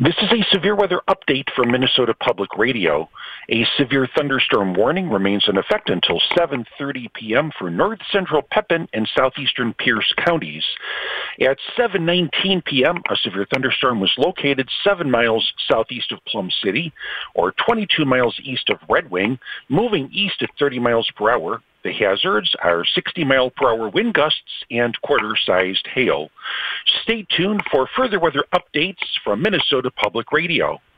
This is a severe weather update from Minnesota Public Radio. A severe thunderstorm warning remains in effect until 7:30 p.m. for north central Pepin and southeastern Pierce counties. At 7:19 p.m., a severe thunderstorm was located 7 miles southeast of Plum City, or 22 miles east of Red Wing, moving east at 30 miles per hour. The hazards are 60-mile-per-hour wind gusts and quarter-sized hail. Stay tuned for further weather updates from Minnesota Public Radio.